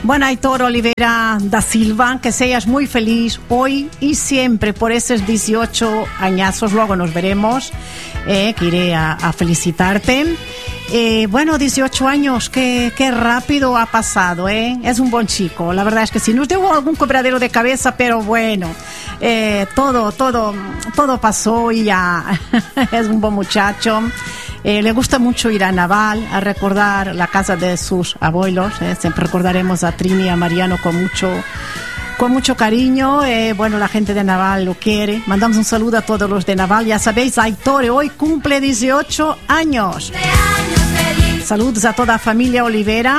Bueno, Aitor Oliveira da Silva, que seas muy feliz hoy y siempre por esos 18 añazos. Luego nos veremos, que iré a felicitarte. Bueno, 18 años, qué rápido ha pasado, es un buen chico. La verdad es que sí, nos dio algún quebradero de cabeza, pero bueno, todo pasó y ya es un buen muchacho. Le gusta mucho ir a Naval a recordar la casa de sus abuelos. Siempre recordaremos a Trini y a Mariano con mucho cariño. Bueno, la gente de Naval lo quiere. Mandamos un saludo a todos los de Naval. Ya sabéis, Aitor hoy cumple 18 años. Saludos a toda la familia Olivera.